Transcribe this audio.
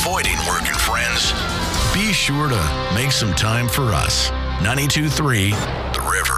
avoiding work and friends, be sure to make some time for us. 92.3 The River.